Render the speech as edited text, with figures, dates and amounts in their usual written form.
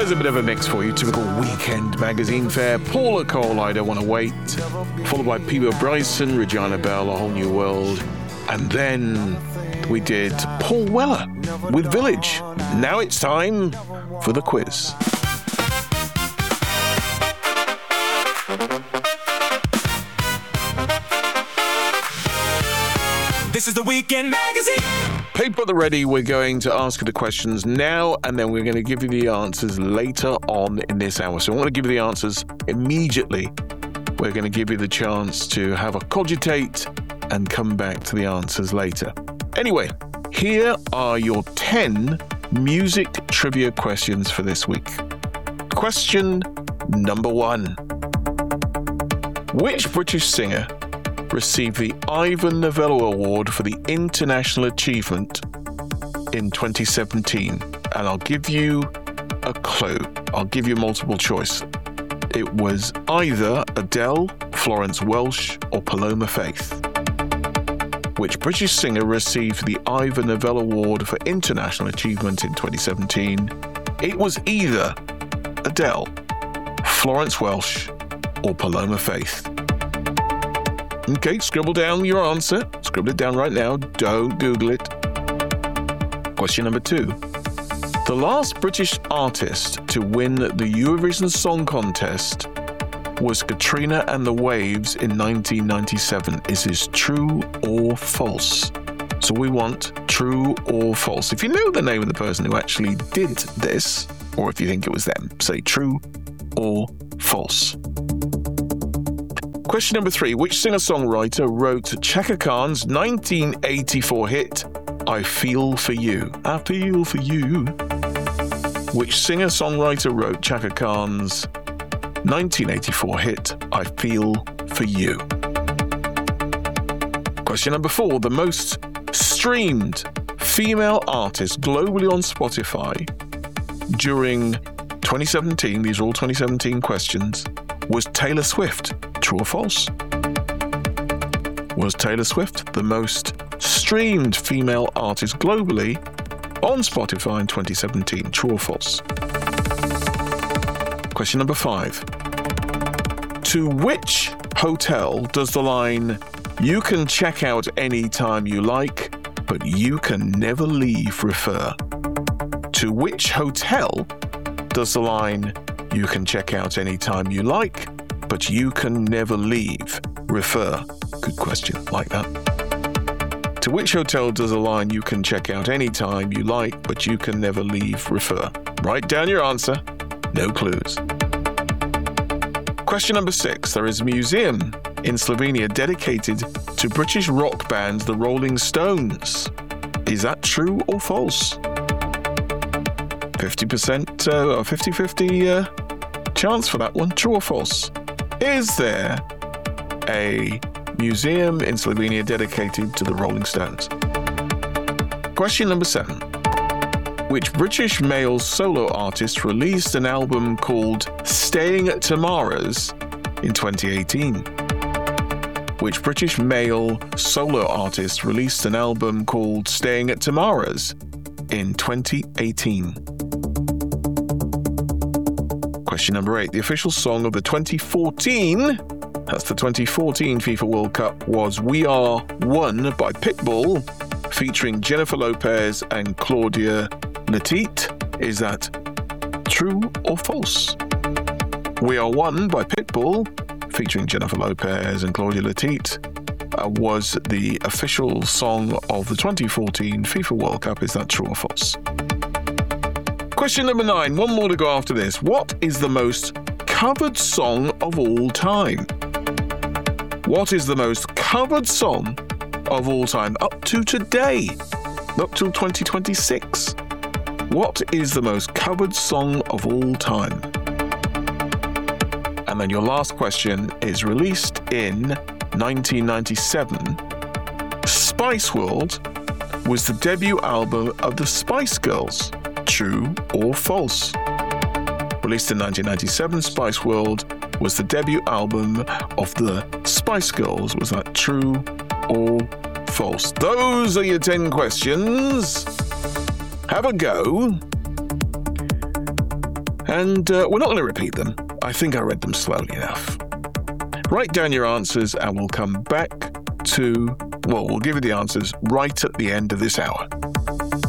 There's a bit of a mix for you. Typical weekend magazine fare. Paula Cole, I Don't Want to Wait. Followed by Peebo Bryson, Regina Belle, A Whole New World. And then we did Paul Weller with Village. Now it's time for the quiz. This is the Weekend Magazine. Paper at the ready. We're going to ask you the questions now, and then we're going to give you the answers later on in this hour. So I want to give you the answers immediately. We're going to give you the chance to have a cogitate and come back to the answers later. Anyway, here are your 10 music trivia questions for this week. Question number 1. Which British singer received the Ivor Novello Award for the International Achievement in 2017? And I'll give you a clue. I'll give you multiple choice. It was either Adele, Florence Welch, or Paloma Faith. Which British singer received the Ivor Novello Award for International Achievement in 2017? It was either Adele, Florence Welch, or Paloma Faith. Okay, scribble down your answer. Scribble it down right now. Don't Google it. Question number 2. The last British artist to win the Eurovision Song Contest was Katrina and the Waves in 1997. Is this true or false? So we want true or false. If you know the name of the person who actually did this, or if you think it was them, say true or false. Question number 3. Which singer-songwriter wrote Chaka Khan's 1984 hit, I Feel For You? I Feel For You. Which singer-songwriter wrote Chaka Khan's 1984 hit, I Feel For You? Question number 4. The most streamed female artist globally on Spotify during 2017, these are all 2017 questions, was Taylor Swift. True or false? Was Taylor Swift the most streamed female artist globally on Spotify in 2017? True or false? Question number 5. To which hotel does the line, you can check out any time you like, but you can never leave, refer? To which hotel does the line, you can check out any time you like, but you can never leave, refer? Good question, like that. To which hotel does the line, you can check out any time you like, but you can never leave, refer? Write down your answer. No clues. Question number 6. There is a museum in Slovenia dedicated to British rock band the Rolling Stones. Is that true or false? 50% or 50-50 chance for that one. True or false? Is there a museum in Slovenia dedicated to the Rolling Stones? Question number 7. Which British male solo artist released an album called Staying at Tamara's in 2018? Which British male solo artist released an album called Staying at Tamara's in 2018? Question number 8. The official song of the 2014, that's the 2014 FIFA World Cup, was We Are One by Pitbull, featuring Jennifer Lopez and Claudia Letite. Is that true or false? We Are One by Pitbull, featuring Jennifer Lopez and Claudia Letite, was the official song of the 2014 FIFA World Cup. Is that true or false? Question number 9. One more to go after this. What is the most covered song of all time? What is the most covered song of all time up to today? Up till 2026. What is the most covered song of all time? And then your last question is released in 1997. Spice World was the debut album of the Spice Girls. True or false? Released in 1997, Spice World was the debut album of the Spice Girls. Was that true or false? Those are your 10 questions. Have a go. And we're not going to repeat them. I think I read them slowly enough. Write down your answers and we'll come back to, we'll give you the answers right at the end of this hour.